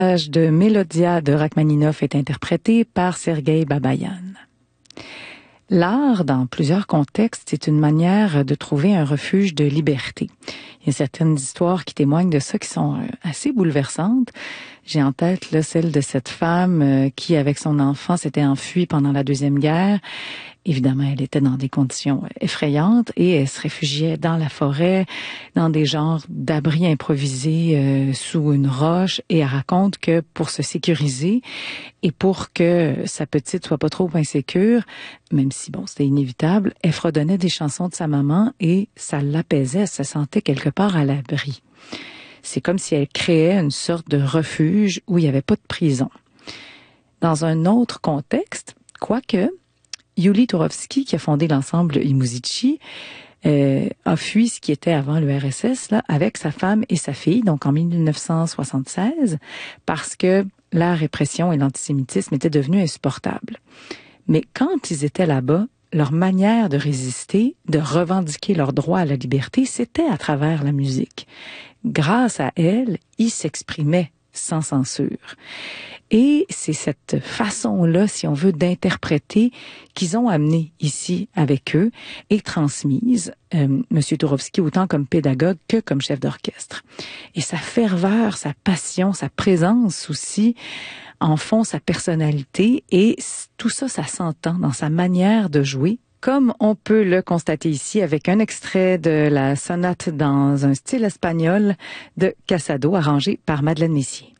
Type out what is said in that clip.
De Mélodia de Rachmaninov est interprété par Sergueï Babayan. L'art, dans plusieurs contextes, c'est une manière de trouver un refuge de liberté. Il y a certaines histoires qui témoignent de ça, qui sont assez bouleversantes. J'ai en tête là, celle de cette femme qui, avec son enfant, s'était enfuie pendant la Deuxième Guerre. Évidemment, elle était dans des conditions effrayantes et elle se réfugiait dans la forêt, dans des genres d'abris improvisés sous une roche. Et elle raconte que pour se sécuriser et pour que sa petite soit pas trop insécure, même si bon, c'était inévitable, elle fredonnait des chansons de sa maman et ça l'apaisait, elle se sentait quelque part à l'abri. C'est comme si elle créait une sorte de refuge où il n'y avait pas de prison. Dans un autre contexte, quoique, Yuli Turovsky, qui a fondé l'ensemble Imuzici, a fui ce qui était avant le RSS là, avec sa femme et sa fille, donc en 1976, parce que la répression et l'antisémitisme étaient devenus insupportables. Mais quand ils étaient là-bas, leur manière de résister, de revendiquer leur droit à la liberté, c'était à travers la musique. Grâce à elle, ils s'exprimaient sans censure. Et c'est cette façon-là, si on veut, d'interpréter qu'ils ont amené ici avec eux et transmise Monsieur Turovsky autant comme pédagogue que comme chef d'orchestre. Et sa ferveur, sa passion, sa présence aussi en font sa personnalité et tout ça, ça s'entend dans sa manière de jouer, comme on peut le constater ici avec un extrait de la sonate dans un style espagnol de Casado arrangé par Madeleine Messier.